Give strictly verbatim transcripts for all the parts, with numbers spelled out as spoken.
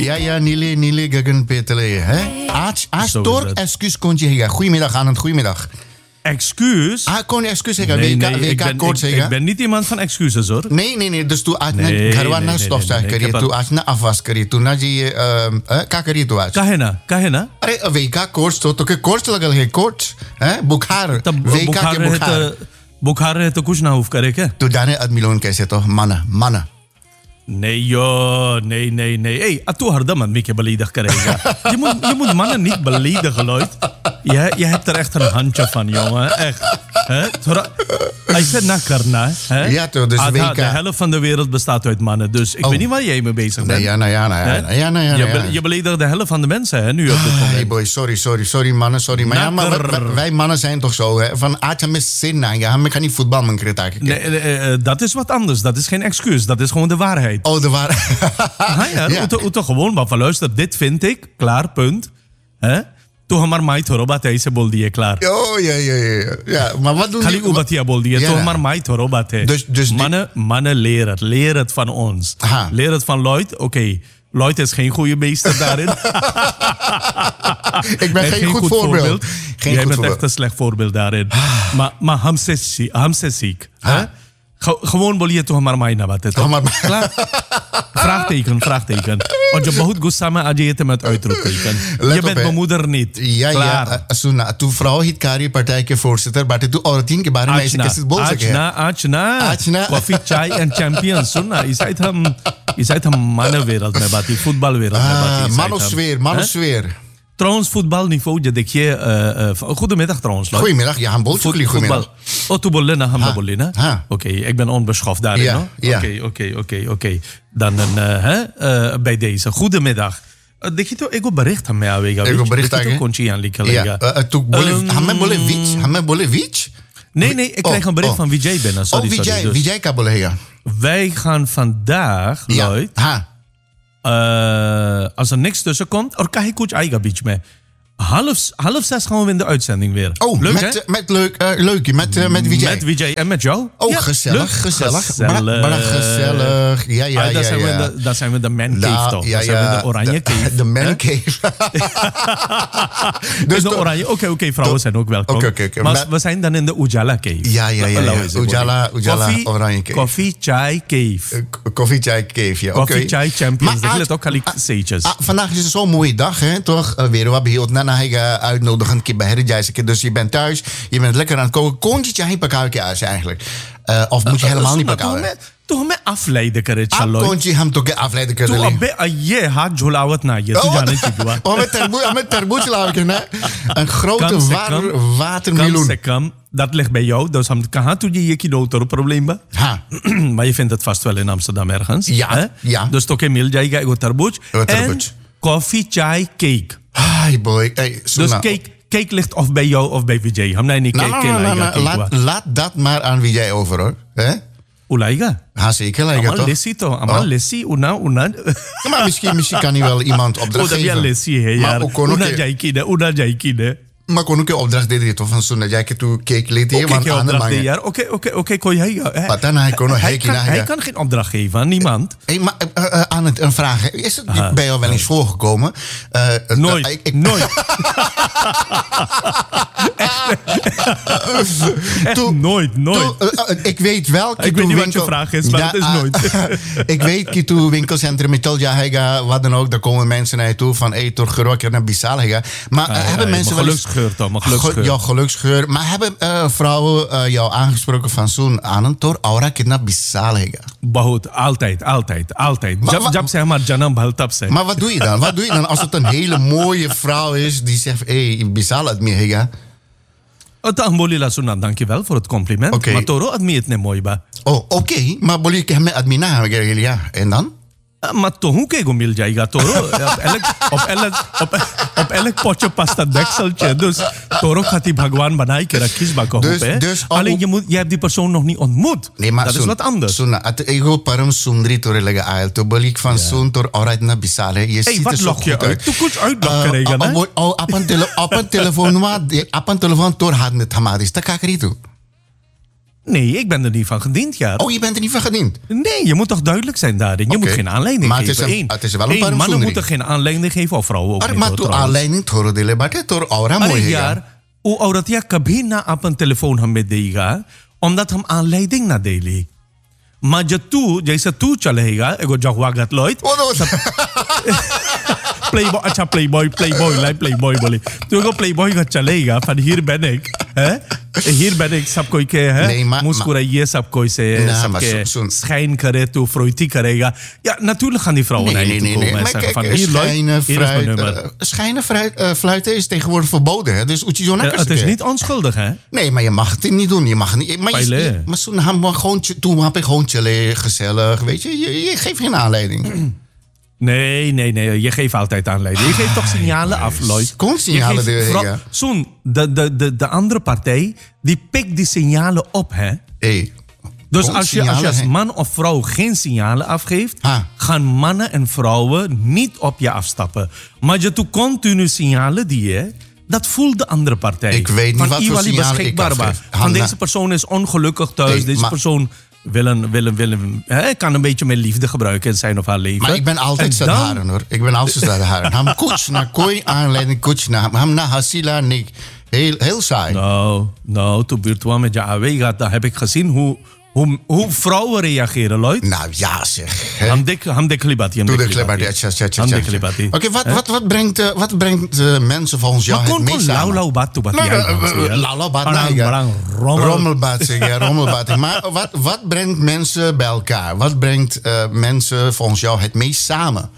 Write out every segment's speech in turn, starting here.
Ja, ja, Nile, Nile, Gagan Petele. Hè? आज आज Zo is toch het. excuus kon je zeggen. Goedemiddag, Anand, goedemiddag. Excuus? Ah, kon je excuus zeggen? Nee, W K, nee, ik W K ben, kort ik, zeggen? ik ben niet iemand van excuses hoor. Nee, nee, nee. Dus toen आज Nee, ना घर nee, वाला nee, stofzuig nee, nee, करिए, ik heb toen al- आज ना afwas करिए, toen ना जी क्या करिए तू आज? Kahena, kahena. अरे W K कोर्स तो तो के कोर्स लगल है कोर्स हैं बुखार तब W K बुखार के रहे बुखार तो बुखार रहे तो कुछ ना हुफ करे क्या? तू जाने आदमी लोगन कैसे तो mannen mannen Nee joh, nee, nee, nee. Hey, atu hardam aan Mieke beledig krijgen. Je moet, je moet mannen niet beledigen, Lloyd. Je, je hebt er echt een handje van, jongen. Echt. Hè? Thora- Hij zit naar karna. Hè? Ja, toch, dus Ah, W K. De helft van de wereld bestaat uit mannen. Dus ik Oh. weet niet waar jij mee bezig bent. Nee, ja, nou ja, nou ja, Hè? nou ja, nou ja, Je, nou ja. be- je beledigt de helft van de mensen hè, nu op dit moment. Hey boy, sorry, sorry, sorry mannen, sorry. Maar, ja, maar wij, wij- wij mannen zijn toch zo, hè? Van aatje met zin aan. Ja, ik kan niet voetbal, mijn kritaak. Nee, eh, eh, dat is wat anders. Dat is geen excuus. Dat is gewoon de waarheid. Oh, de waar. Ah, ja, Ja. ja. toch gewoon maar van luister, dit vind ik, klaar, punt. Hè? Toch maar mij thoro batay se bol diye klaar. Oh, ja, ja, ja. Ja, maar wat doen Khali die... ubatia bol diye, Ja, toch ja. maar mij thoro batay. Dus- dus die- mannen, mannen leren het. Leer het van ons. Aha. Leer het van Lloyd. Oké, Lloyd is geen goede meester daarin. Ik ben En geen goed voorbeeld. Geen Jij goed bent voorbeeld. echt een slecht voorbeeld daarin. Maar, maar ham se zie- ham se ziek. hè? Ge- Gewoon bol je toch maar mij naar wat. Toch maar- Klaar? Vraagteken, vraagteken. Want je behoort goed samen adjeten met uitroepteken. Let Je op, bent hè. mijn moeder niet. Ja, Klaar. ja. Asuna, tu vrouw hit kari partij ke voorzitter, maar tu ortin ke bare mij se Achna, kes bol sake. achna, achna. Achna. Coffee, chai en champions. Sunna, je zijt hem, je zijt hem mannenwereld met wat, die voetbalwereld met wat. je Ah, zijt hem. manosfeer, manosfeer. Hè? Trouwens, voetbalniveau, je denk je... eh, eh, goedemiddag trouwens. Lloyd. Goedemiddag, ja, een boltje Voet- goedemiddag. Oh, tu bollena, hamda Ha, bollena. ha. Oké, ik ben onbeschoft daarin. Ja, no? ja. Oké, oké, oké, oké. Dan een, eh, hè, eh, bij deze. Goedemiddag. Uh, Denk je toch, ik wil bericht aan mij aanwegen. Ik wil bericht aan je. Kontje aan likken Ja, leggen. eh, tu bole, Um, hamme bole witch, hamme bole witch. Nee, nee, ik Oh, krijg een bericht oh. van Vijay binnen. Sorry, Oh, sorry. Vijay, Dus Vijay ka bole hega. wij gaan vandaag, Ja, Lloyd, ha. eh, als er niks tussen komt, or kan ik coach eigen beach mee. Half, half zes gaan we in de uitzending weer. Oh, leuk, met, hè? eh, met leuk, eh, leukie, met, eh, met Vijay. Met Vijay en met jou. Oh, Ja, gezellig, leuk. gezellig. Gezellig. Maar, maar gezellig. Ja, ja, Ah, ja. daar, zijn ja. We de, daar zijn we de man Da- cave toch? ja, Daar zijn ja, we de oranje de- cave. De man Hè? cave. Dus de to- oranje. Oké, oké, vrouwen zijn ook welkom. Oké, oké, oké. Maar Maar- we zijn dan in de Ujala cave. Ja, ja, ja, ja. Laat eens even Ujala- worden. Ujala Koffie- oranje cave. Koffie, chai, cave. K- Koffie, chai, cave, ja. Koffie, oké. chai, champions. Maar Dat Aad- wil ook gelijk zeetjes. Ah, vandaag is het zo'n mooie dag, hè? Toch? Uh, weer wat behield. Na na hij uitnodigen keer bij Herjijs. Dus je bent thuis, je bent lekker aan het koken. Kon je je pakje uit eigenlijk? Uh, of moet je helemaal niet pakje? Toch met afleiden करे Ah, चलो kon je hem toch afleiden तू kunnen? अबे ये हाथ झुलावत ना ये तू जाने चाहिए Oh, met terboe, met terboe laten, hè? Een grote Kam se war, kam, kam watermeloen. se kam, dat ligt bij jou. Dus हम कहाँ तुझे ये की दो तो probleem बा Ha. maar je vindt het vast wel in Amsterdam ergens. Ja, hè? ja. Dus toch मिल जाएगा एगो तरबूज Ego en terboej. koffie, chai, cake. Hi boy. Hey, Dus Suna. cake, cake ligt of bij jou of bij Vijay. हम नहीं Nou, cake nou, nou, nou, cake nou, laat, laat dat maar aan wie jij over, hoor. Hè? Ulaika. Ha, zeker, lijkt het Amal toch? lissi to, amal Oh. lissi, una, una. Ja, maar misschien, misschien kan hij wel iemand opdracht Oh, dat geven. jij lissi है Maar यार. ook kon ook- Una jaiki de, una jaiki de. Maar kon ook een opdracht deden toch van zo'n dat jij toe cake liet hier, Oké, want geen aan de opdracht mangen. jaar. Oké, oké, oké, kon jij. hè? Wat dan? Hij kon nog Hij hekje kan, naar hij je. kan geen opdracht geven aan niemand. Hey, maar uh, uh, aan het een vraag. hè. Is het niet bij jou wel eens voorgekomen? Uh, uh, Nooit, uh, ik, ik, nooit. Echt Toen- nooit, nooit. Toen, uh, uh, ik weet wel. Ik weet niet wat je vraag is, maar het is ah, nooit. ik weet dat toen winkelcentrum met Telja Hega, wat dan ook, daar komen mensen naar je toe van, hey, toch gerok naar Bissal Hega. Maar uh, Ah, ja, hebben ja, mensen maar wel eens... geluksgeur toch, maar geluksgeur. Ge- Ja, geluksgeur. Maar hebben uh, vrouwen uh, jou aangesproken van zo'n aan een tor aura naar Bissal Hega? बहुत altijd, altijd, altijd. Maar- जब maar- जब से हमारा जन्म भल तब से. Maar wat doe je dan? Wat doe je dan als het een hele mooie vrouw is die zegt, hé, hey, Bissal het meer Hega? तो हम बोली ला सुना dankjewel voor het compliment. Oké. Maar toro admi इतने mooi ba. Oh, oké. Okay. Maar boleh ik hem admina? Ja. En dan? Maar तो हूँ के गो मिल जाएगा toro. op elk op elk op op elk potje past dat dekseltje. Dus toro gaat die भगवान बनाई के रखीस बा को Dus- पे. dus al- Alleen je moet je hebt die persoon nog niet ontmoet. Nee, maar dat is Sun- wat anders. Suna, at ego param sundri tore lega ail. To balik van Sun tor alright na bisale. Je Hey, ziet wat er zo lok je goed uit? uit. Toe kuch uitlokken Uh, regen, hè? oh, oh, op een tele- op een telefoon, maar op een telefoon tor had met hamaris. Dat kan ik niet doen. Nee, ik ben er niet van gediend, ja. Oh, je bent er niet van gediend? Nee, je moet toch duidelijk zijn daarin. Je Oké. moet geen aanleiding Maar het geven. is een- Eén. het is wel een Eén, mannen parasondering. moeten geen aanleiding geven, of vrouwen ook Ar, niet. maar hoor, tu trouwens. aanleiding thoro dele bate tor aura अरे mooi यार वो औरत या कभी ना अपन टेलीफोन हमें देगा omdat हम aanleiding ना देली maar je तू जैसे तू चलेगा एगो जगवा गत लोइत playboy अच्छा playboy playboy लाई playboy बोले तू एगो playboy का चलेगा पर hier ben ik hè hier ben ik सब कोई के है Nee, maar- मुस्कुराइए सब कोई से Nou, सब maar के zo- zo'n- schijn करे तू फ्रोइटी करेगा ja natuurlijk gaan die vrouwen naar Nee, je nee, toe nee. komen nee. en Maar zeggen kijk, van hier Lloyd, schijnen, hier is mijn fruit, nummer. eh, schijnen fruit, eh, fluiten is tegenwoordig verboden. Hè? Dus moet je zo'n Ja, het is niet onschuldig hè Nee, maar je mag het niet doen. Je mag het niet. Maar, je, Pijlen. je, maar toen hebben we gewoon, toen heb ik gewoon chillen, gezellig. Weet je, je, je geeft geen aanleiding. Nee, nee, nee. Je geeft altijd aanleiding. Je geeft toch signalen af, Lloyd. Kom signalen Je geeft door, vooral- ja. Zoen, de, de, de, de andere partij, die pikt die signalen op, hè. Hey, Dus kom als je, als je signalen, als hè. man of vrouw geen signalen afgeeft, Ha. gaan mannen en vrouwen niet op je afstappen. Maar je toe continu signalen die je, dat voelt de andere partij. Ik weet niet Van wat voor Iwali signalen ik beschikbaar afgeef. was. Van Hanna. deze persoon is ongelukkig thuis. Hey, deze maar- persoon wil een, wil een, wil een, hè, kan een beetje meer liefde gebruiken in zijn of haar leven. Maar ik ben altijd En zat dan- haren hoor. Ik ben altijd zat haren. Ham coach na koi aanleiding coach na. Ham na hasila nik. Heel, heel saai. Nou, nou, toen Buurtwa met je A W gaat, dan heb ik gezien hoe, hoe, hoe vrouwen reageren, Lloyd. Nou ja zeg. hè. Ham dik, ham dik libati, ham Doe dik de klebber. libati. Ja, tja, tja, Ham tja, dik tja. libati. Oké, wat, wat, wat brengt, eh, wat brengt eh, mensen volgens jou Maar het kon kon meest lau samen? lau batu bati. Nou, ai, eh, bang, eh, ja. lau lau bat, Parang- nou, ja. parang rommel. Rommelbad, zeg ja, rommelbad. Maar wat, wat brengt mensen bij elkaar? Wat brengt eh, mensen volgens jou het meest samen?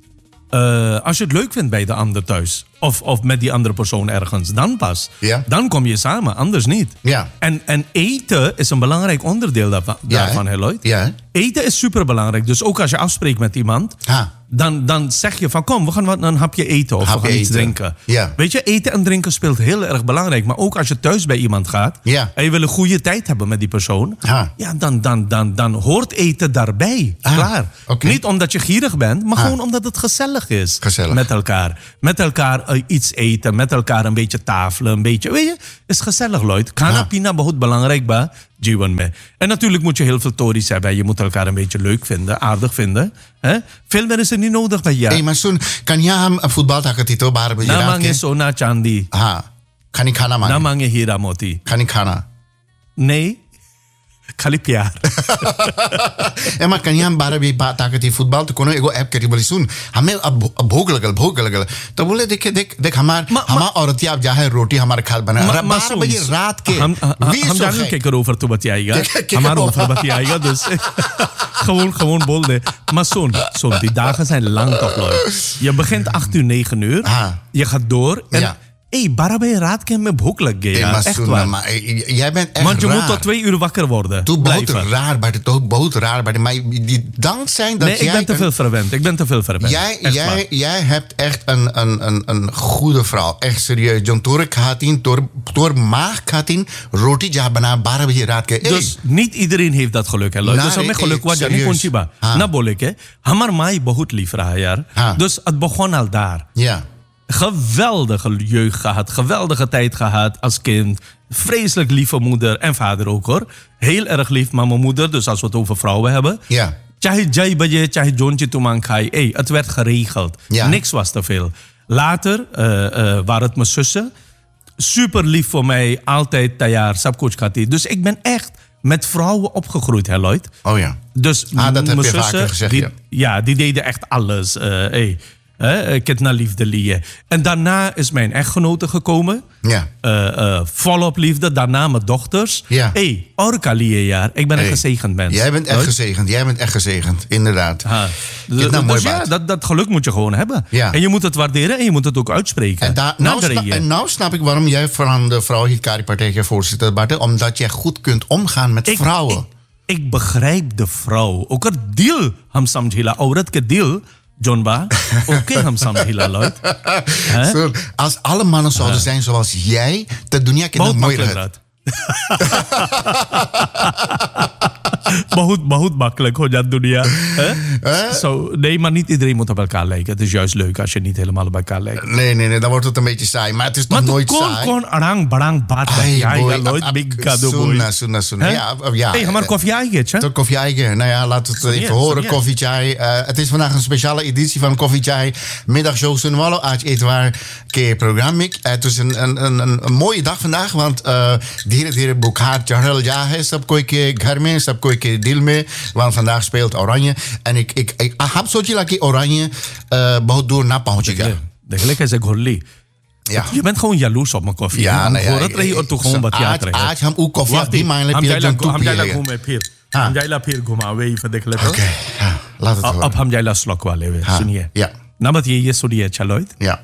Eh, als je het leuk vindt bij de ander thuis, of, of met die andere persoon ergens, dan pas. Ja. Dan kom je samen, anders niet. Ja. En, en eten is een belangrijk onderdeel daarvan, Ja, hè? daarvan hè, Lloyd. Ja, hè? Eten is superbelangrijk. Dus ook als je afspreekt met iemand, Ha. dan, dan zeg je van kom, we gaan wat, een hapje eten of Hapje we gaan iets eten. drinken. Ja. Weet je, eten en drinken speelt heel erg belangrijk. Maar ook als je thuis bij iemand gaat Ja. en je wil een goede tijd hebben met die persoon, Ha. ja, dan, dan, dan, dan hoort eten daarbij. Ah, Klaar. oké. Niet omdat je gierig bent, maar Ah. gewoon omdat het gezellig is. Gezellig. Met elkaar. Met elkaar eh, iets eten, met elkaar een beetje tafelen, een beetje. Weet je, is gezellig, Lloyd. Kana Ah. pina bahut belangrijk ba जीवन में. En natuurlijk moet je heel veel tories hebben. Je moet elkaar een beetje leuk vinden, aardig vinden. Hè? Veel meer is er niet nodig bij jou. Hey, maar zo'n, kan jij hem een voetbaltakken tito bare bij je Namang raadke? is Sona Chandi. Ha. Kan ik gaan man? Namang is Hira Moti. Kan ik gaan? Nee. Khali pyar. Eh, maar kan jij hem bare bij takken die voetbal te kunnen? Ik go app kरी बोली सुन हमें अब अब भूख लगल भूख लगल तो बोले देख देख देख हमार Ma- हमार औरत आप जा है रोटी हमारे खाल बना Ma- बारह maar soms- बजे रात के हम wie हम zo जान gek? के erover toe wat jij gaat. Kijk- kijk Maar erover. over wat jij gaat, dus gewoon, gewoon bolde. Maar zo'n, zo'n, die dagen zijn lang toch, Lloyd. Je begint acht uur, negen uur. Ah. Je gaat door. En, Ja. hey, barabe raad kan me boek leggen. Eh, Ja, maar echt zo'n, waar. maar eh, jij bent echt Want je raar. moet tot twee uur wakker worden. Doe boot Blijven. raar bij de dood boot raar bij de maar die dank zijn dat Nee, ik jij ben te een- veel verwend. Ik ben te veel verwend. Jij, Echt jij, waar. jij hebt echt een, een, een, een goede vrouw. Echt serieus. John Tore Khatin, Tor Maag Khatin, roti ja bana बारह बजे रात के. Dus niet iedereen heeft dat geluk, hè, Lloyd. Nou, Dus हमें eh, geluk was serieus. niet konchiba. हाँ. Na बोले के हमार माई बहुत lief रहा यार. हाँ. Dus het begon al daar. Ja. Geweldige jeugd gehad, geweldige tijd gehad als kind. Vreselijk lieve moeder en vader ook hoor. Heel erg lief, maar mijn moeder, dus als we het over vrouwen hebben. Ja. Chahe jai baje, chahe jonche tumang khai. Hey, het werd geregeld. Ja. Niks was te veel. Later uh, uh, waren het mijn zussen. Super lief voor mij, altijd tayaar, sabcoach khati. Dus ik ben echt met vrouwen opgegroeid, hè Lloyd. Oh ja. Dus Ah, dat heb mijn je zussen, vaker gezegd, die, ja. ja, die deden echt alles. Uh, hey, uh, ik heb naar liefde lieden. En daarna is mijn echtgenote gekomen. Ja. Uh, uh, volop liefde. Daarna mijn dochters. Ja. Hey, orka jaar. Ik ben Hey, een gezegend mens. Jij bent echt Lloyd. gezegend. Jij bent echt gezegend. Inderdaad. Ha. Je hebt Dus, nou mooi dus ja, baard. dat, dat geluk moet je gewoon hebben. Ja. En je moet het waarderen en je moet het ook uitspreken. En, daar, Na nou, sna- drieën. en nou snap ik waarom jij van de vrouw Hikari Partij voorzitter bent. Omdat jij goed kunt omgaan met Ik- vrouwen. Ik, ik begrijp de vrouw. Ook het deal, ham samjhila. Aurat ke deal, John Ba. Oké, ham samjhila, Lloyd. Hè? Zo, als alle mannen zouden zijn zoals jij, dan doe jij het बहुत mooi makkelijk uit. dat. maar goed, maar goed makkelijk hoor, dat dunia. Huh? So, nee, maar niet iedereen moet op elkaar lijken. Het is juist leuk als je niet helemaal op elkaar lijkt. Nee, nee, nee, dan wordt het een beetje saai. Maar het is nog nooit saai. Maar kon arang barang bat. Ja, ja, nooit big kado boy. Sunna, sunna, sunna. Ja, ja. Hey, maar koffie eigen, hè? Koffie eigen. Nou ja, laten we het even horen. Koffie chai. Uh, het is vandaag een speciale editie van Koffie Chai. Middagshow Sunwallo. Aaj Etwaar ke programma. Het is een, een, een, een, een mooie dag vandaag, want धीरे धीरे बुखार चढ़ल जा है सब कोई के घर में, सब कोई के दिल में. Want vandaag speelt Oranje. En ik, ik, ik heb सोचा कि Oranje uh, बहुत दूर ना पहुंचेगा. Degelijk is ik Horli. Ja. Je bent gewoon jaloers op mijn koffie. Ja, nee, ja. Dat je toch gewoon wat ja krijgt. Aaj हम उ koffie die मायने पिया जन तू पिया. हम घूमे फिर. हम जाइला फिर घुमावे ही देख लेते. ओके. लात het horen. अब हम जाइला slok वाले वे. सुनिए. Ja. Nadat je je सुनिए चलोit. Ja.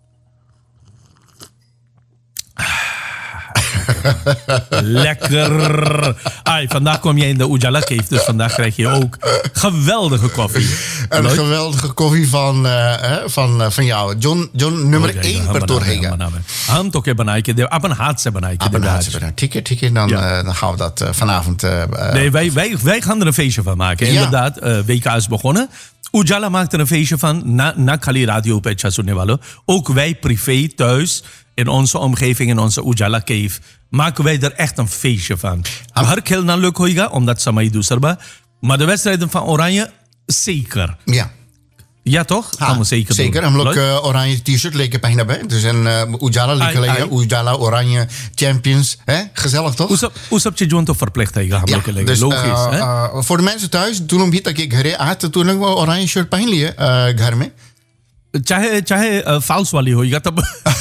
Lekker. Ai, vandaag kom je in de Ujala Cave, dus vandaag krijg je ook geweldige koffie. Een Leuk. geweldige koffie van, uh, van, uh, van jou. John, John nummer één per Torhega. Ham toch je banaike, ab een haat ze banaike. Ab een haat ze banaike. Tikke, tikke, dan, ja. uh, dan gaan we dat uh, vanavond... Uh, nee, wij, wij, wij gaan er een feestje van maken. Ja. Inderdaad, uh, W K is begonnen. Ujala maakt er een feestje van. Na, na Kali Radio op Echa Sunewalo. Ook wij privé thuis... in onze omgeving, in onze Ujala Cave, maken wij er echt een feestje van. Har heel na leuk hoiga, omdat Samai Dusserba. Maar de wedstrijden van Oranje, zeker. Ja. Ja, toch? Ha, gaan we zeker zeker. doen. Zeker. Uh, oranje t-shirt lekker pijn bij. Dus een uh, Ujala lekker Ujala Oranje Champions. Hè? Gezellig, toch? Hoe zou je doen toch verplicht? Ja, dus, logisch. Uh, hè? Uh, voor de mensen thuis, toen om dat ik gere had, toen ik wel oranje shirt pijn liep, uh, घर में. चाहे चाहे फाल्स वाली होएगा तब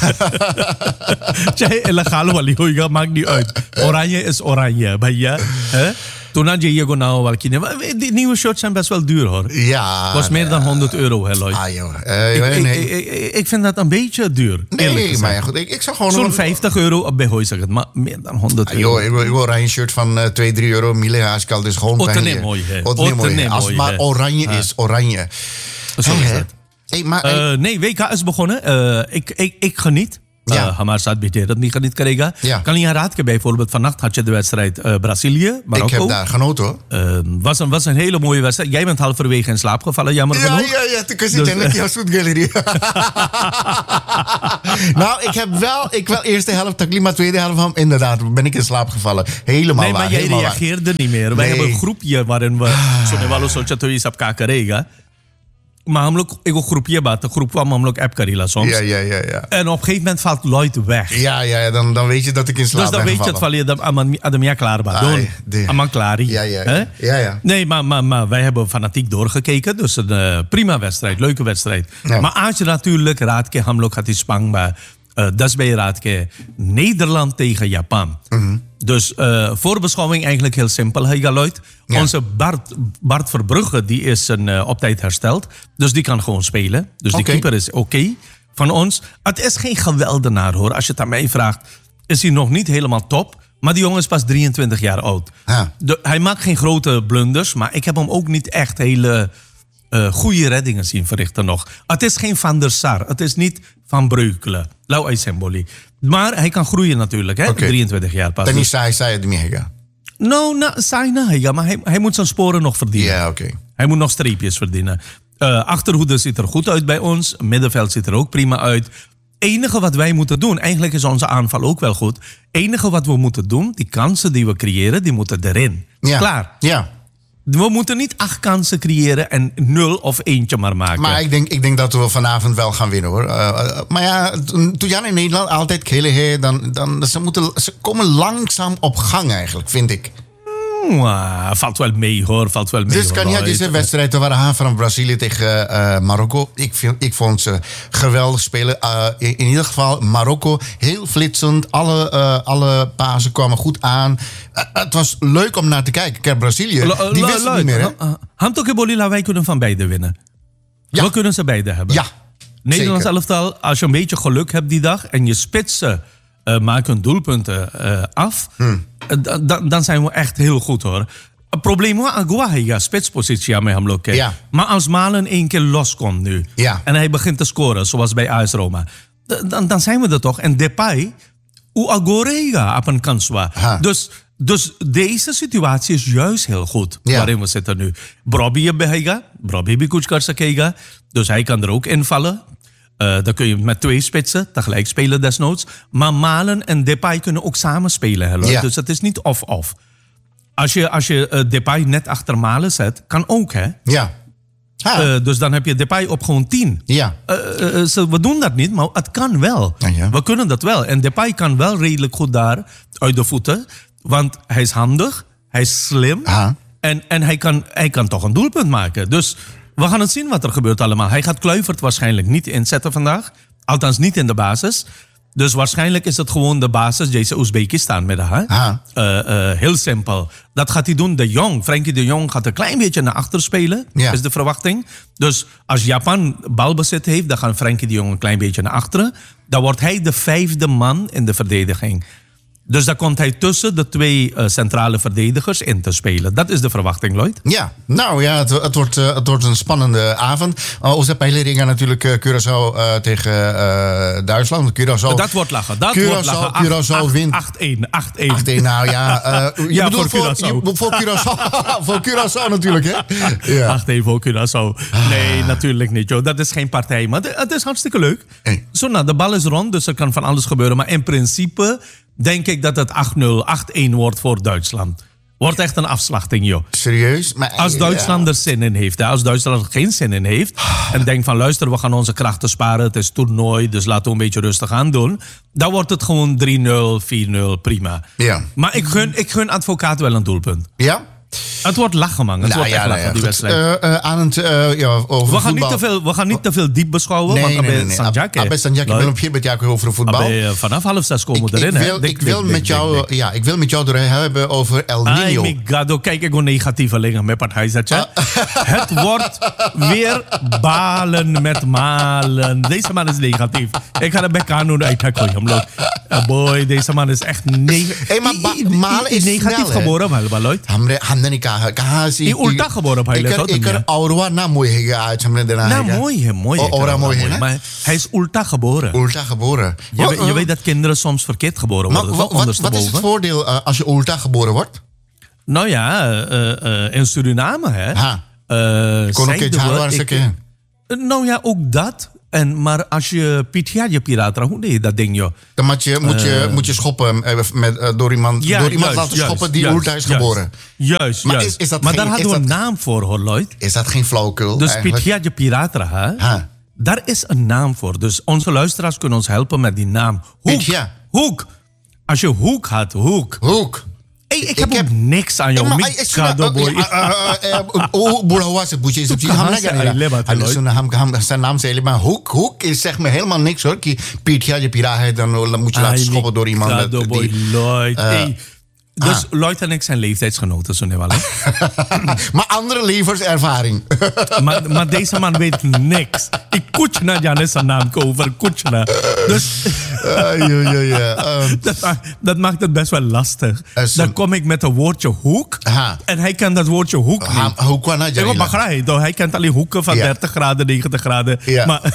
चाहे इलेगाल वाली होएगा maakt niet uit. Oranje is oranje, भैया. Toen had je Diego nou wel kinderen. Die nieuwe shirts zijn best wel duur hoor. Ja. Was meer dan honderd euro, hè, Lloyd. Ah, joh. Uh, ik, nee. ik, ik, ik vind dat een beetje duur. Nee, maar ja, goed. Ik, ik zou gewoon... Zo'n vijftig euro op bij Hoy zeg het, maar meer dan honderd ah, euro. Joh, ik wil, ik wil oranje shirt van uh, twee, drie euro. Mille haskal, dus gewoon bij je. Mooi, hè. mooi. Als het maar oranje ha. is, oranje. Zo is het. Hey, maar, uh, nee, W K is begonnen. Uh, ik, ik, ik geniet. Ja. हमारे साथ बेटे dat niet geniet करेगा. Ja. Kan je raad ke bijvoorbeeld vannacht had je de wedstrijd uh, Brazilië, Marokko. Ik heb daar genoten hoor. Uh, was een was een hele mooie wedstrijd. Jij bent halverwege in slaap gevallen, jammer ja, genoeg. Ja, ja, toen zit ik in jouw zoetgalerie. Nou, ik heb wel, ik wel eerste helft, tak maar tweede helft van inderdaad ben ik in slaap gevallen. Helemaal nee, waar. maar jij reageerde waar. niet meer. Wij nee. hebben een groepje waarin we zo'n वालों सोचा तो ये सब क्या करेगा. Maar हम लोग एक groepje बात groep kwam हम लोग app Karila soms. Ja, ja, ja, ja. En op een gegeven moment valt Lloyd weg. Ja, ja, dan, dan weet je dat ik in slaap dus dan ben weet je het van je dat Ademia klaar was. Aman klaar. Ja, ja, ja. ja, ja. Nee, maar, maar, maar wij hebben fanatiek doorgekeken. Dus een uh, prima wedstrijd, leuke wedstrijd. Ja. Maar als je natuurlijk raad ke हम लोग had spang bij uh, das bij raad ke Nederland tegen Japan. Mm-hmm. Dus uh, voorbeschouwing eigenlijk heel simpel, Heiga Lloyd. Ja. Onze Bart, Bart Verbrugge die is een, uh, op tijd hersteld. Dus die kan gewoon spelen. Dus die okay. keeper is oké okay van ons. Het is geen geweldenaar hoor. Als je het aan mij vraagt, is hij nog niet helemaal top. Maar die jongen is pas drieëntwintig jaar oud. Ja. De, hij maakt geen grote blunders. Maar ik heb hem ook niet echt hele uh, goede reddingen zien verrichten nog. Het is geen Van der Sar. Het is niet Van Breukelen. Lau ay symboli. Maar hij kan groeien natuurlijk, hè? Okay. drieëntwintig jaar pas. Dan is saai, saai het niet gaan. Nou, nou, saai na, maar hij, hij moet zijn sporen nog verdienen. Ja, oké. Okay. Hij moet nog streepjes verdienen. Uh, achterhoede ziet er goed uit bij ons. Middenveld ziet er ook prima uit. Enige wat wij moeten doen, eigenlijk is onze aanval ook wel goed. Enige wat we moeten doen, die kansen die we creëren, die moeten erin. Ja. Klaar. Ja. We moeten niet acht kansen creëren en nul of eentje maar maken. Maar ik denk, ik denk dat we vanavond wel gaan winnen hoor. Uh, maar ja, toen jij in Nederland altijd killen, dan, dan ze, moeten, ze komen langzaam op gang eigenlijk, vind ik. Mwah, valt wel mee hoor, valt wel mee. Dus kan je deze wedstrijd waren van Brazilië tegen uh, Marokko. Ik, vind, ik vond ze geweldig spelen. Uh, in, in ieder geval Marokko heel flitsend. Alle, uh, alle pasen kwamen goed aan. Uh, het was leuk om naar te kijken. Kijk, Brazilië, la, die wist het niet meer. Hamtokebolila, wij kunnen van beide winnen. Ja. We kunnen ze beide hebben. Ja, Nederlands elftal, als je een beetje geluk hebt die dag en je spitsen uh, maken doelpunten uh, af, hmm. uh, dan, dan zijn we echt heel goed hoor. Het probleem is Agua ja, spitspositie aan mij hem lokken. Ja. Maar als Malen één keer loskomt nu ja. en hij begint te scoren, zoals bij A S Roma, dan, dan zijn we er toch. En Depay, hoe Agorega op een kans was. Dus Dus deze situatie is juist heel goed Ja. waarin we zitten nu. Brobby je behega, Brobby bi kuch kar sakega. Dus hij kan er ook invallen. Uh, dan kun je met twee spitsen tegelijk spelen desnoods. Maar Malen en Depay kunnen ook samen spelen. Hè, Ja. Dus het is niet of-of. Als je, als je uh, Depay net achter Malen zet, kan ook hè. Ja. Ah. Uh, dus dan heb je Depay op gewoon tien. Ja. Uh, uh, uh, we doen dat niet, maar het kan wel. Ja, ja. We kunnen dat wel. En Depay kan wel redelijk goed daar uit de voeten. Want hij is handig, hij is slim. Ah. En, en hij, kan, hij kan toch een doelpunt maken. Dus we gaan het zien wat er gebeurt allemaal. Hij gaat Kluivert waarschijnlijk niet inzetten vandaag. Althans niet in de basis. Dus waarschijnlijk is het gewoon de basis. Deze Oezbekistan met haar. Ah. Uh, uh, heel simpel. Dat gaat hij doen. De Jong, Frenkie de Jong gaat een klein beetje naar achter spelen. Ja. Is de verwachting. Dus als Japan balbezit heeft, dan gaat Frenkie de Jong een klein beetje naar achteren. Dan wordt hij de vijfde man in de verdediging. Dus dan komt hij tussen de twee uh, centrale verdedigers in te spelen. Dat is de verwachting, Lloyd. Ja, nou ja, het, het, wordt, uh, het wordt een spannende avond. Uh, onze peiling natuurlijk uh, Curaçao uh, tegen uh, Duitsland. Curaçao, Dat wordt lachen. Dat Curaçao, wordt lachen. Curaçao wint. acht één. acht één. acht één, nou ja. Uh, je Ja, bedoelt voor voor, Curaçao. je- voor Curaçao. voor Curaçao natuurlijk, hè? Ja. acht één voor Curaçao. Nee, natuurlijk niet, joh. Dat is geen partij. Maar het is hartstikke leuk. Hey. Zo, nou, de bal is rond, dus er kan van alles gebeuren. Maar in principe denk ik dat het acht nul, acht één wordt voor Duitsland. Wordt echt een afslachting, joh. Serieus? Maar, Als Duitsland er zin in heeft. Hè? Als Duitsland er geen zin in heeft. En denkt van luister, we gaan onze krachten sparen. Het is toernooi, dus laten we een beetje rustig aan doen. Dan wordt het gewoon drie nul, vier nul, prima. Ja. Maar ik gun, ik gun advocaat wel een doelpunt. Ja? Het wordt lachen, man. Het Nou wordt echt ja, nou lachen, ja, die goed. wedstrijd. Uh, uh, aan het, uh, ja, over we, gaan niet voetbal. te veel, we gaan niet te veel diep beschouwen. Nee, want nee, dan nee. ben je nee. Sanjak, hè. Abbe Sanjak, ik wil op je met jou over voetbal. Abbe, vanaf half zes komen we Ik, erin. ik hè. wil, Dik, ik dik, wil dik, met dik, jou, dik, dik. ja, ik wil met jou erin hebben over El Ay, Niño. my God, kijk ik gewoon negatieve dingen met partij zet je. Het wordt weer balen met malen. Deze man is negatief. Ik ga de Bekano uitgooien. Uh, boy, deze man is echt negatief. Hey, maar ba- malen is negatief snel, hè? geboren, maar wel Lloyd. Hamre hamne ni kaha kaha si. Die ulta geboren op hij Ik let er op, ik er ja. aurwa na mooi hega uit hamne dena. Nou, mooi, hè, mooi. O- hè, ora Karel, mooi, mooi. hè? Maar hij is ulta geboren. Ulta geboren. Je, weet- Wat, je weet dat kinderen soms verkeerd geboren maar worden. wat, toch? wat, wat is het Ondersteboven. voordeel uh, als je ulta geboren wordt? Nou ja, uh, uh, in Suriname, hè. Ha. Uh, Kon ook zeiden iets we- halen waar ze ik- kunnen. Nou ja, ook dat. En, maar als je Pitja je piratra, hoe deed je dat ding, joh? Dan moet je, moet je, moet je schoppen uh, met, uh, door iemand, Ja, door iemand juist, laten juist, schoppen die juist, ulta is juist. geboren. Juist, Maar juist. is- is dat maar geen- daar hadden is we een dat- naam voor, hoor, Lloyd. Is dat geen flauwekul? Dus eigenlijk? Pitja je piratra, hè? Ha. Daar is een naam voor. Dus onze luisteraars kunnen ons helpen met die naam. Hoek. Pitja. Hoek. Als je hoek had, hoek. Hoek. Hey, ik heb Ik ook heb- niks aan jou. Maar Mik ay, is na- Kado, boy. uh, uh, uh, uh, oh, boer was het boetje is op zich. Kah Ham se na aile baat hai, ganila. Lloyd? Ham ham zijn naam zei maar hoek hoek is zeg me helemaal niks hoor. Ki Pietja je pira है dan dan moet je laten Ay, schoppen door iemand Kado, dat- boy, die. Lloyd. uh, hey. Dus ah. Lloyd en ik zijn leeftijdsgenoten, zo nu wel. hè? Maar andere levenservaring. maar, maar deze man weet niks. Ik koetje Janis zijn naam over koetje. Dus Uh, ja, ja, ja. Um, dat, maakt- dat maakt het best wel lastig. Eh, zo- Dan kom ik met een woordje hoek. Aha. En hij kent dat woordje hoek niet. ham hoe kwam na Ja, maar janila? begrijp je toch? Hij kent alleen hoeken van Ja. dertig graden, negentig graden. Ja. Maar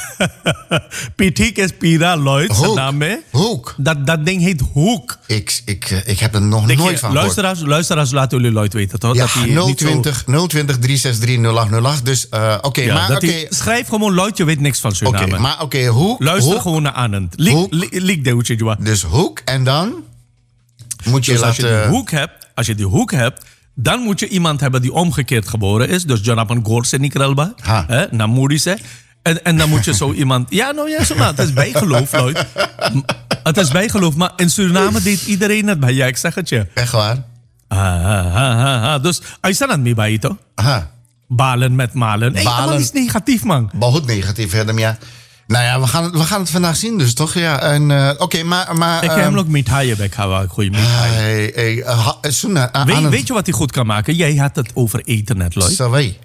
Pitik is Pira Lloyd, zijn Hoek. naam hè? Hoek. Dat, dat ding heet hoek. Ik, ik, uh, ik heb er nog Denk je, nooit van gehoord. luisteraars, luisteraars, laten jullie Lloyd weten toch? Ja, dat hij niet zo- nul twintig nul twintig drie zes drie nul acht nul acht. Dus uh, oké, Ja, maar dat oké. hij- schrijf gewoon Lloyd, je weet niks van Oké, Suriname. maar oké, hoek. Luister hoek, gewoon naar Anand. Lik, Hoek. lik, lik de hoedje, joh. Dus hoek en dan moet je Dus als je laten. die hoek hebt, als je die hoek hebt, dan moet je iemand hebben die omgekeerd geboren is. Dus Jonathan Gorse Nikrelba, Ha. hè, Namoudise. En, en dan moet je zo iemand... Ja, nou ja, zo nou, het is bijgeloof, Lloyd. M- Het is bijgeloof, maar in Suriname deed iedereen het bij. Ja, ik zeg het je. Echt waar? Ah, ah, ah, ah, ah. Dus, hij staat aan het mee bij je, toch? Aha. Balen met malen. Hey, Balen. dat is negatief, man. Behoud negatief verder, maar ja. Nou ja, we gaan, het, we gaan het vandaag zien dus, toch? Ja, en uh, oké, maar... maar Ik heb hem ook mithaaien weggehouden. Goeie mithaaien. Hey, hey, uh, ha- Suna, uh, Weet, aan weet je wat hij goed kan maken? Jij had het over eten net, Lloyd. Savai.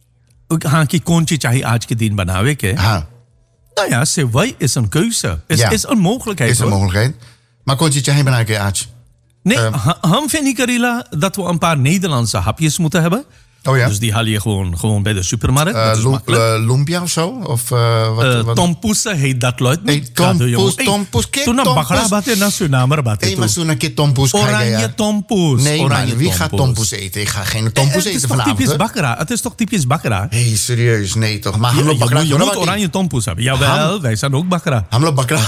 हाँ कि कौन चीज चाहिए आज के दिन बनावे के Ha, nou ja, sevai is een keuze. Is, Ja. is een mogelijkheid. is een hoor. mogelijkheid. Maar kon je het je heen benaderen, Aach? Nee, Ehm. ha- ham vind ik Karila dat we een paar Nederlandse hapjes moeten hebben. Oh ja? Dus die haal je gewoon, gewoon bij de supermarkt. Uh, dat is lu- makkelijk. uh, lumpia of zo? Of, uh, wat, Uh, wat? tompoesen heet dat luid niet. Hey, tompoes, tompoes, kijk, Toen een tompoes. bakra bate na Suriname bate. Hé, maar zo'n keer tompoes krijgen, Oranje ja. tompoes. Nee, Oranje man, wie tompoes. gaat tompoes eten? Ik ga geen tompoes Het is eten toch vanavond. typisch hè? bakra? Het is toch typisch bakra? Hé, hey, serieus, nee toch? Maar Je, hamlo je, bakra, moet- je hoor moet wat oranje tompoes hebben. Jawel, Ham- wij zijn ook bakra. Hamlo bakra.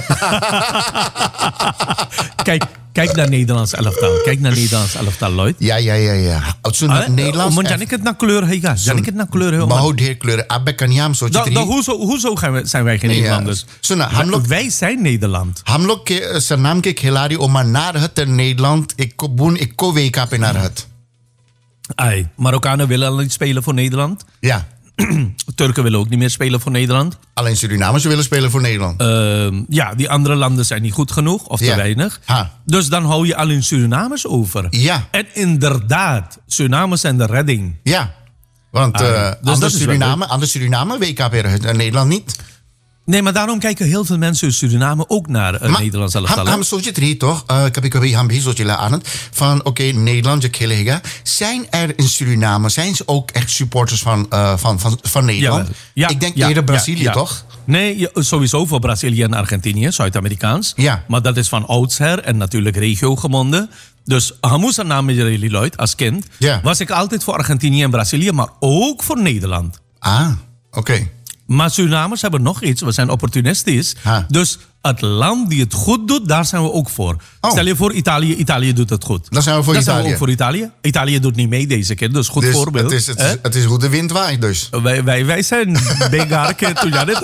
Kijk, kijk naar Nederlands elftal. Kijk naar Nederlands elftal, Lloyd. Ja, ja, ja, ja. Zo'n Ah, Nederlands... Want ik het naar kleur heen gaan. Jan ik het naar kleur heen. Behoud de kleuren. Abbe kanyam, zo Da, da, hoezo, hoezo gaan we- zijn wij geen Nee, ja. Nederlanders? Zo, nou, Wij- hamlo- wij zijn Nederland. हम लोग के zijn naam के खिलाड़ी ओमा naar het ter Nederland. Ik ko boen, ik ko W K naar het. Ai, Marokkanen willen al niet spelen voor Nederland. Ja. Turken willen ook niet meer spelen voor Nederland. Alleen Surinamers willen spelen voor Nederland. Uh, ja, die andere landen zijn niet goed genoeg of te Ja. weinig. Ha. Dus dan hou je alleen Surinamers over. Ja. En inderdaad, Surinamers zijn de redding. Ja. Want Ah, uh, ja. Dus dat anders, is wel Suriname, anders Suriname W K weer uit en Nederland niet. Nee, maar daarom kijken heel veel mensen in Suriname ook naar uh, Nederlands elftal. Ham, hè? ham soort je drie toch? Uh, ik heb ik heb ham soort aan het van oké okay, Nederland je killega. Zijn er in Suriname zijn ze ook echt supporters van uh, van, van van Nederland? Jawel. Ja, ik denk ja, eerder ja, Brazilië ja. toch? Nee, ja, sowieso voor Brazilië en Argentinië, Zuid-Amerikaans. Ja. Maar dat is van oudsher en natuurlijk regiogebonden. Dus Hamusa naam met jullie Lloyd als kind Ja. was ik altijd voor Argentinië en Brazilië, maar ook voor Nederland. Ah, oké. Okay. Maar Surinamers hebben nog iets. We zijn opportunistisch. Ha. Dus het land die het goed doet, daar zijn we ook voor. Oh. Stel je voor, Italië, Italië doet het goed. Dan zijn we voor Dan Italië. zijn we ook voor Italië. Italië doet niet mee deze keer, dus goed Dus voorbeeld. het is, het, hè? is, het is hoe de wind waait dus. Wij, wij, wij zijn begarke toen jij dit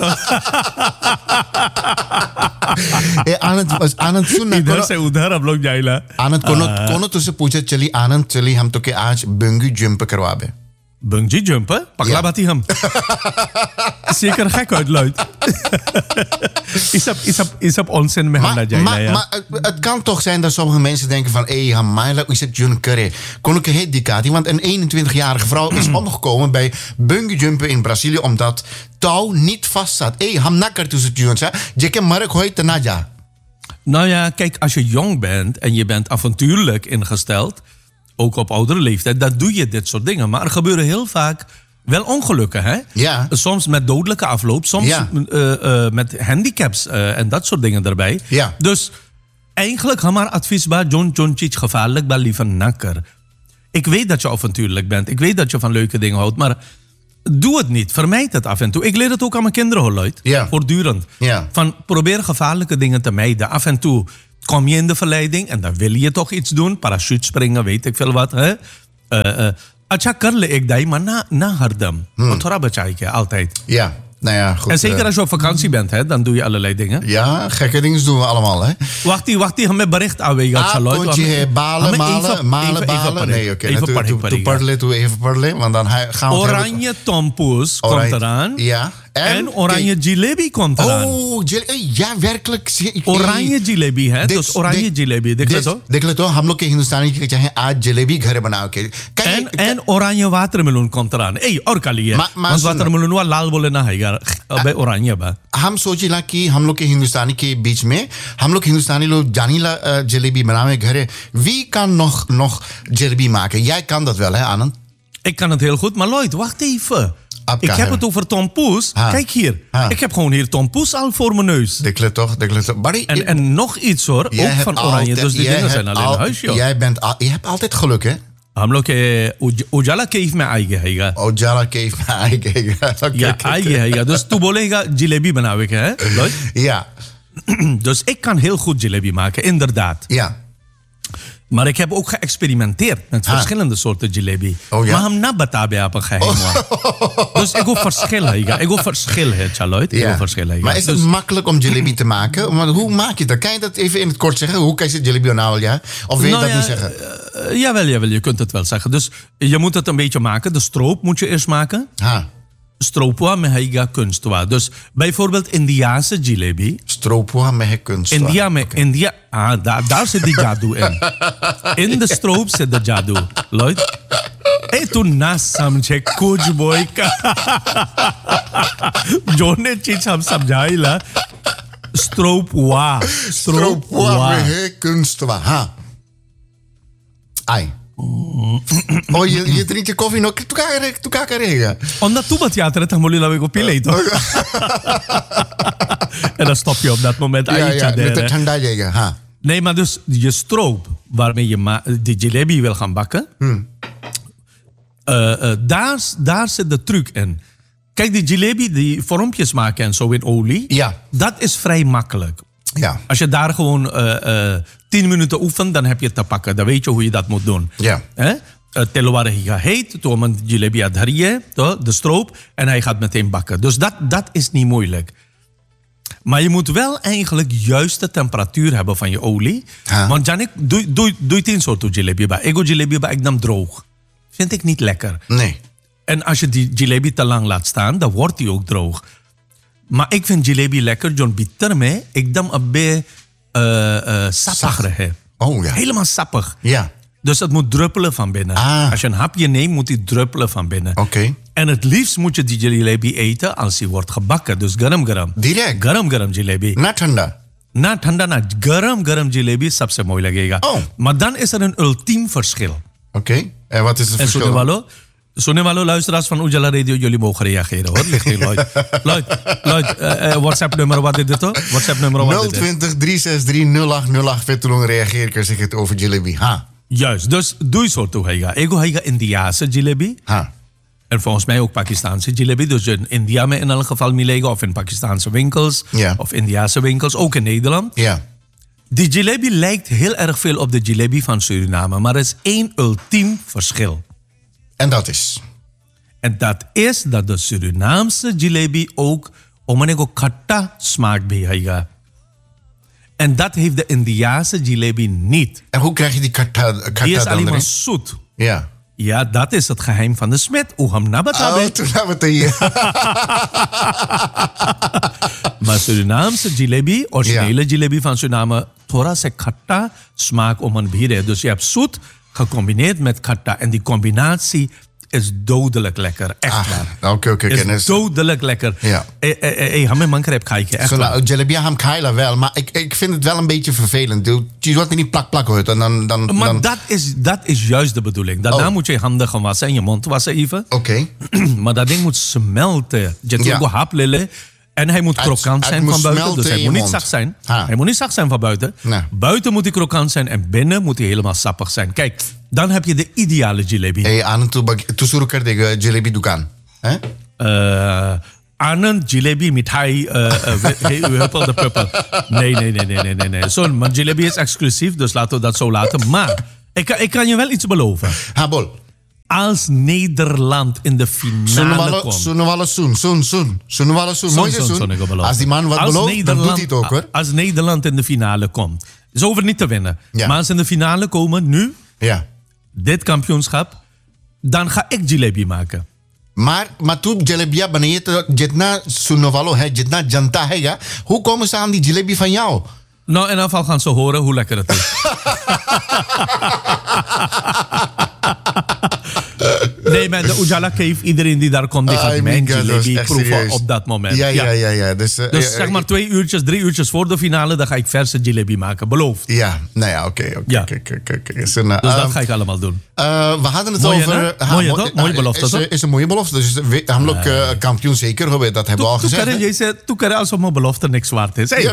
Eh, Anand Anand सुन इधर से उधर हम लोग जाइला आनंद कोनो कोनो तुझसे पूछे चली आनंद चली हम तो के आज बंगी जंप करवाबे bungee jumpen pakla Ja. bati ham zeker gek uit luid is op is op is op onzin met Maar, handa jaila maar, ja maar het, het kan toch zijn dat sommige mensen denken van... hé, Hamaila, is het Jun Curry? Kon ik een heet Dicati? Want een eenentwintigjarige vrouw is omgekomen bij bungee jumpen in Brazilië... omdat touw niet vast zat. Hé, ham nakker tussen Jun, sa. Je kan mark hoit te naja. nou ja kijk als je jong bent en je bent avontuurlijk ingesteld ook op oudere leeftijd dan doe je dit soort dingen maar er gebeuren heel vaak wel ongelukken hè Ja. soms met dodelijke afloop soms Ja. uh, uh, met handicaps uh, en dat soort dingen erbij Ja. dus eigenlijk hamar advies ba John John Chich gevaarlijk ba liever nakker ik weet dat je avontuurlijk bent ik weet dat je van leuke dingen houdt maar doe het niet. Vermijd het af en toe. Ik leer het ook aan mijn kinderen, Lloyd. Ja. Voortdurend. Ja. Van probeer gevaarlijke dingen te mijden. Af en toe kom je in de verleiding en dan wil je toch iets doen. Parachute springen, weet ik veel wat. Hè? Uh, uh, Acha karle ik dai, maar na, na hardam. Hmm. Altijd. Ja, nou ja, goed. En zeker uh, als je op vakantie bent, hè, dan doe je allerlei dingen. Ja, gekke dingen doen we allemaal, hè? Wacht die, wacht die, gaan met bericht aanwegen. Ah, kontje, he, balen, malen, malen, balen. Nee, oké. Even Toen parle, toen even parle, want dan hij- gaan we... het hebben- Oranje tompoes komt Oranje- eraan. Ja. En oranje jalebi komt eraan. Oh, jale- eh, ja, werkelijk. zie- Oranje jalebi, hè? देख- Dus oranje देख- jalebi. देख ले देख- तो. देख ले तो हम लोग के हिंदुस्तानी के चाहे आज जलेबी घर बना के कहीं- En, en oranje watermeloen komt eraan. Hé, hey, orkali, hè? Maar- maar Want सुनो। watermeloen wa laal बोले ना है bij oranje ba. हम सोचिला कि हम लोग के हिंदुस्तानी के बीच में हम लोग हिंदुस्तानी लोग जानीला अ, जलेबी बनावे घरे wie kan nog nog jalebi maken jij kan dat wel hè Anand Ik kan het heel goed, maar Lloyd, wacht even. Abka, Ik heb hè? het over tompoes. Ha. Kijk hier. Ha. Ik heb gewoon hier tompoes al voor mijn neus. dekle toch dekle toch maar En, en nog iets hoor, ook jij van hebt oranje. altijd- Dus die jij dingen hebt zijn alleen al- huis, joh. jij bent al, je hebt altijd geluk hè हम लोग के उज- उजाला केफ में आएगा हैगा oh Jala keef mij kijken या आएगा हैगा dus तू बोलेगा जलेबी बनावे के है Lloyd? ja Dus ik kan heel goed jalebi maken, inderdaad. ja Maar ik heb ook geëxperimenteerd met Ah. verschillende soorten jalebi. Oh, ja? Maar hem na batabe op een geheim. Dus ik hoef verschil hebben. Ik hoef verschil hebben, Charlotte. Ik Ja. hoef verschil hebben. Maar is het Dus- makkelijk om jalebi te maken? Maar hoe maak je dat? Kan je dat even in het kort zeggen? Hoe kan je jalebi nou ja? Of wil je Nou dat ja, niet zeggen? Uh, jawel, jawel, je kunt het wel zeggen. Dus je moet het een beetje maken. De stroop moet je eerst maken. Ha, Stroopwa met heiga kunstwa. Dus bijvoorbeeld Indiaanse jalebi. stroopwa met kunst. India met India. Ah, daar, daar zit die jadu in. In de stroop zit de jadu. Lloyd. Hey, toen naast samche kuch boy ka. जोने चीज हम समझाइला stroopwa. Stroopwa met kunstwa. Ha. Ai. Oh, je, je drinkt je koffie nog toen kakarega. Omdat toen wat theater het moet je laten opillen, toch? En dan stop je op dat moment. Ja, ja, met de tanda jega. Ha. Nee, maar dus je stroop waarmee je ma- die jalebi wil gaan bakken, hmm. uh, uh, daar, daar zit de truc in. Kijk, die jalebi, die vormpjes maken en zo in olie, ja. dat is vrij makkelijk. Ja. Als je daar gewoon uh, uh, tien minuten oefent, dan heb je het te pakken. Dan weet je hoe je dat moet doen. Ja. Eh? Teleware higa heet, toen een jalebi had harje, de stroop, en hij gaat meteen bakken. Dus dat, dat is niet moeilijk. Maar je moet wel eigenlijk juist de temperatuur hebben van je olie. Ha. Want Janik, doe, doe, doe je tien soorten jalebi bij. Ik doe jalebi bij, ik dan droog. Vind ik niet lekker. Nee. En als je die jalebi te lang laat staan, dan wordt die ook droog. Maar ik vind jalebi lekker, John bitter mee. Ik dan een beetje uh, uh, sappig. Oh ja. Helemaal sappig. Ja. Dus het moet druppelen van binnen. Ah. Als je een hapje neemt, moet die druppelen van binnen. Oké. Okay. En het liefst moet je die jalebi eten als die wordt gebakken. Dus garam garam. Direct? Garam garam jalebi. Na thanda? Na thanda, na garam garam jalebi, sabse mooi lagega. Oh. Maar dan is er een ultiem verschil. Oké. Okay. En wat is het verschil? En Sonewalo, Sonewalo, luisteraars van Ujala Radio, jullie mogen reageren hoor. Ligt hier, Lloyd. Lloyd, Lloyd uh, uh, WhatsApp-nummer, wat is dit toch? WhatsApp-nummer, wat is dit? nul twintig, drie zes drie, nul acht nul acht. Vetulong reageer ik zeg het over jalebi. Ha. Juist, dus doe je zo toe. Ik ga Indiase jalebi. Ha. En volgens mij ook Pakistaanse jalebi. Dus in India me in elk geval mee liggen. Of in Pakistaanse winkels. Ja. Of Indiase winkels. Ook in Nederland. Ja. Die jalebi lijkt heel erg veel op de jalebi van Suriname. Maar er is één ultiem verschil. En dat is? En dat is dat de Surinaamse jalebi ook om een katta smaak bij. En dat heeft de Indiase jalebi niet. En hoe krijg je die katta, katta die is dan alleen maar erin? zoet. Ja. Ja, dat is het geheim van de smet. Uham nabatabe. Oh, toen hebben we het hier. Maar Surinaamse jalebi, originele ja. jalebi van Suriname, thora se katta smaak om een bier. Dus je hebt zoet gecombineerd met katta. En die combinatie is dodelijk lekker. Echt ah, waar. Oké, oké. Is dodelijk lekker. Ja. Hé, hé, hé, man krijgt kijken. Echt waar. So, jalebi ham kaila wel, maar ik, ik vind het wel een beetje vervelend. Je wordt niet plak plak hoort. En dan, dan, maar dan... Dat, is, dat is juist de bedoeling. Daarna oh. moet je je handen gaan wassen en je mond wassen even. Oké. Okay. Maar dat ding moet smelten. Je hebt ja. hap lillen. En hij moet krokant zijn van buiten. Dus hij moet niet zacht zijn. Ha. Hij moet niet zacht zijn van buiten. Nee. Buiten moet hij krokant zijn en binnen moet hij helemaal sappig zijn. Kijk, dan heb je de ideale jalebi. Hey, Anand, tu suruh kar dega jalebi dukaan. Hè? Uh, Anand jalebi mithai Huppel de Puppel. Nee, nee, nee, nee, nee, nee. Zo, maar jalebi is exclusief, dus laten we dat zo laten. Maar ik, ik kan je wel iets beloven. Habol. Als Nederland in de finale komt. Sunwala Sun, Sun, Sun. Sunwala Sun. Mooi Sun. Als die man wat als belooft, dan doet hij het ook hoor. Als Nederland in de finale komt. Is over niet te winnen. Ja. Maar als ze in de finale komen, nu, ja. dit kampioenschap, dan ga ik jalebi maken. Maar, maar toen jalebi wanneer je jitna Sunwalo hai, jitna janta hai ja, hoe komen ze aan die jalebi van jou? Nou, in ieder geval gaan ze horen hoe lekker het is. Nee, maar de Ujala Cave, iedereen die daar komt, die gaat uh, mijn jalebi proeven serieus. Op dat moment. Ja, ja, ja. ja. Dus, uh, dus uh, zeg maar twee uurtjes, drie uurtjes voor de finale, dan ga ik verse jalebi maken. Beloofd. Ja, nou ja, oké. Okay, okay, ja. okay, okay, okay. So, uh, dus dat ga ik allemaal doen. Uh, we hadden het mooie, over... Uh, mooie, toch? Mooie belofte, is, toch? Is een mooie belofte. Dus we hebben ook uh, kampioen zeker, dat hebben we al gezegd. Toen je zei, toen kan alsof mijn belofte niks waard is. Hey. Ja,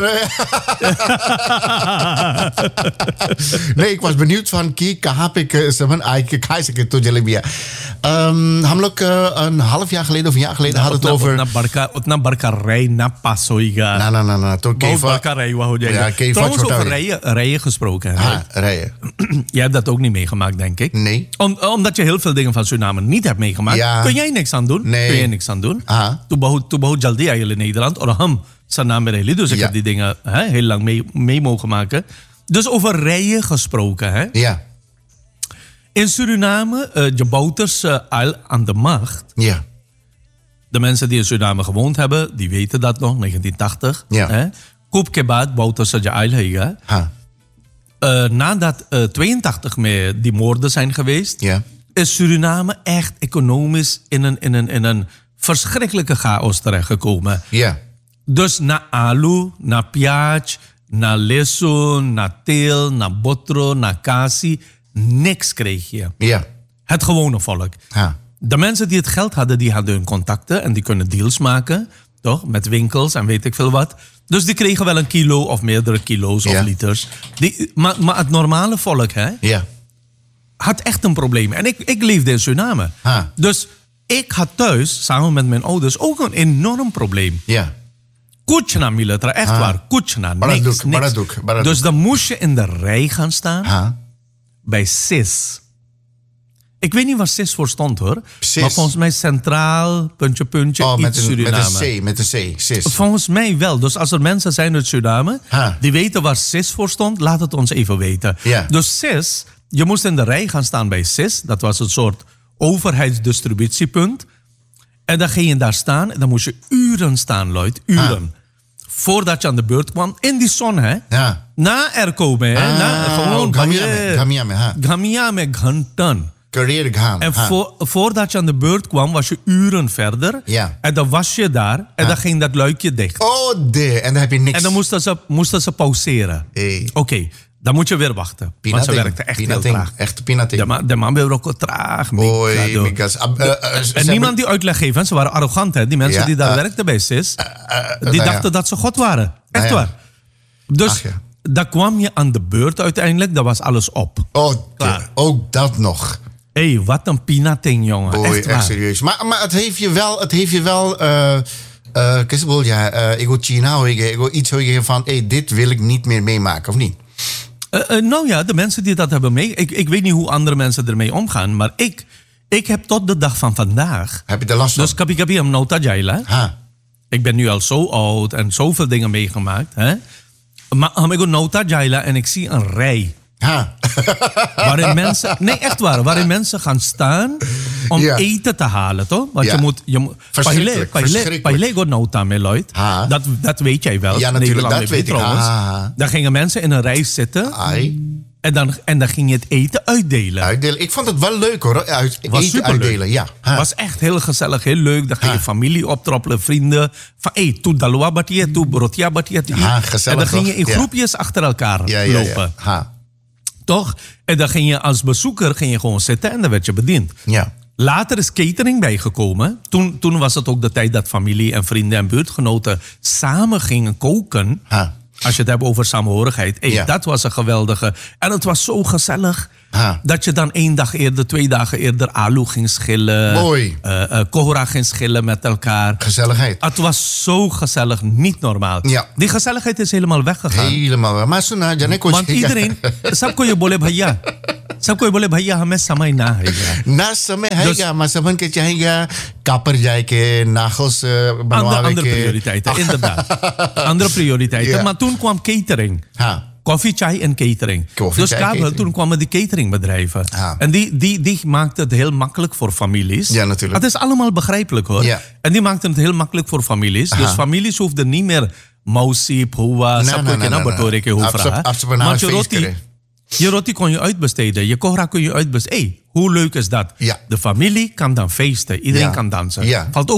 nee, ik was benieuwd van की कहाँ पे सामान आए के खाए सके तो जलेबियाँ. Um, हम लोग uh, een half jaar geleden of een jaar geleden hadden het over... Utna barkarij na pasoiga. Na, na, na, na. Bouw barkarij, wou je zeggen. Trouwens over rijen, rijen gesproken. Ha, rijen. Jij hebt dat ook niet meegemaakt, denk ik. Nee. Om, omdat je heel veel dingen van Suriname niet hebt meegemaakt. Ja. Kun jij niks aan doen? Nee. Kun jij niks aan doen? Aha. Toen behoud jaldi eigenlijk in Nederland. Orham, Sanamere. Dus ik ja. heb die dingen hè, heel lang mee, mee mogen maken. Dus over rijen gesproken. Hè? Ja. In Suriname, uh, de Bouters uh, al aan de macht. Ja. De mensen die in Suriname gewoond hebben, die weten dat nog, negentien tachtig. Ja. Koop kebaat, Bouters al hega. Uh, nadat uh, tweeëntachtig mee die moorden zijn geweest, ja. is Suriname echt economisch in een, in een, in een verschrikkelijke chaos terechtgekomen. Ja. Dus na alu, na piac, na lesun, na teel, na botro, na kasi, Niks kreeg je. Ja. Het gewone volk. Ha. De mensen die het geld hadden, die hadden hun contacten en die kunnen deals maken, toch? Met winkels en weet ik veel wat. Dus die kregen wel een kilo of meerdere kilo's Ja. of liters. Die, maar, maar het normale volk, hè, Ja. had echt een probleem. En ik, ik leefde in Suriname. Ha. Dus ik had thuis, samen met mijn ouders, ook een enorm probleem. Ja. Kuchna militra, echt Ah. waar. Kuchna, niks, Baraduk, niks. baraduk, baraduk. Dus dan moest je in de rij gaan staan Ha. bij S I S. Ik weet niet waar S I S voor stond, hoor. S I S. Maar volgens mij centraal, puntje, puntje, Oh, iets met een, Suriname. met een C, met een C. Cis. Volgens mij wel. Dus als er mensen zijn uit Suriname Ha. die weten waar S I S voor stond, laat het ons even weten. Ja. Dus S I S, je moest in de rij gaan staan bij S I S. Dat was een soort overheidsdistributiepunt. En dan ging je daar staan en dan moest je uren staan, Lloyd. Uren. Voordat je aan de beurt kwam. In die zon, hè. Ja. Na er komen, hè. Ah, Na, gewoon... Gamiame, Gamiame, ha. Gamiame Ghantan. Carrière gaan. En ha. voor, voordat je aan de beurt kwam, was je uren verder. Ja. En dan was je daar. En dan ging dat luikje dicht. Oh, de. En dan heb je niks. En dan moesten ze, moesten ze pauzeren. Hey. Oké, dan moet je weer wachten. Want ze werkte echt heel traag. Echt pinating. De man, de man werd ook traag. Oei, Mikado. Mikas. Uh, uh, uh, En niemand die uitleg geeft. hè. Ze waren arrogant. Hè. Die mensen Ja, die daar uh, werkten bij S I S. uh, die nou ja. dachten dat ze God waren. Echt Nou ja. waar. Dus Ach ja. dan kwam je aan de beurt uiteindelijk. Dan was alles op. Oh, de. Klaar. Ook dat nog. Hé, hey, wat een pinating, jongen. Oei, echt echt, waar. serieus. Maar, maar het heeft je wel... Het heeft je wel... Uh, uh, Kisbol, ja, uh, ik wil China hoor. Ik wil iets hoor van... Hey, dit wil ik niet meer meemaken, of niet? Uh, uh, nou ja, de mensen die dat hebben mee... Ik, ik weet niet hoe andere mensen ermee omgaan. Maar ik, ik heb tot de dag van vandaag... Heb je er last van? Dus kapi kapi am nota jaila. Ha. Ik ben nu al zo oud en zoveel dingen meegemaakt. Hè? Maar am ik nota jaila en ik zie een rij. Ha. Waarin mensen... Nee, echt waar. Waarin mensen gaan staan om Ja. eten te halen, toch? Want Ja. je moet... Je, moet- Verschrikkelijk, Paile- verschrikkelijk. paile go nota me, Lloyd. Ha. Dat, dat weet jij wel. Ja, natuurlijk, Nederland dat weet weet ik. trouwens. Ha. Dan gingen mensen in een rij zitten. Ai. En dan, en dan ging je het eten uitdelen. Uitdelen. Ik vond het wel leuk hoor. Uit, Was eten superleuk. uitdelen, ja. Ha. Was echt heel gezellig, heel leuk. Dan ging je Ha. familie optroppelen, vrienden. Van, hé, hey, tu dalwa batia, tu brotia batia. Ha, gezellig, En dan ging je in toch? Ja. groepjes achter elkaar ja, ja, lopen. ja. Ha. Toch? En dan ging je als bezoeker ging je gewoon zitten en dan werd je bediend. Ja. Later is catering bijgekomen. Toen, toen was het ook de tijd dat familie en vrienden en buurtgenoten samen gingen koken. Ha. Als je het hebt over samenhorigheid. Hey, Ja. Dat was een geweldige. En het was zo gezellig. Ha. Dat je dan één dag eerder, twee dagen eerder alu ging schillen. Mooi. Uh, uh, kohora ging schillen met elkaar. Gezelligheid. Het was zo gezellig, niet normaal. Ja. Die gezelligheid is helemaal weggegaan. Helemaal waar. Maar Suna, Janek, Want iedereen... Sab ko je bole bhaiya. Sab ko je bole bhaiya hame samay na hai. Na समय है Dus- क्या maar saban के चाहेगा kapper जाके nagels uh, Andere, बनवावे andere के prioriteiten, inderdaad. Andere prioriteiten. Ja. Maar toen kwam catering. Ha. Koffie, chai en catering. Koffie, dus chai, kabel, catering. toen kwamen die cateringbedrijven. Ja. En die, die, die maakten het heel makkelijk voor families. Ja, natuurlijk. Het is allemaal begrijpelijk hoor. Ja. En die maakten het heel makkelijk voor families. Dus Aha. families hoefden niet meer mausi, pua, Nee, sap nee, ko nee, na nee, batore ke nee. hoefra. Als ze- als ze bijna Maar een je feest roti, krijgen. je roti kon je uitbesteden. Je kohra kun je uitbesteden. Hé, hoe leuk is dat? Ja. De familie kan dan feesten. Iedereen Ja. kan dansen. Ja. Valt ook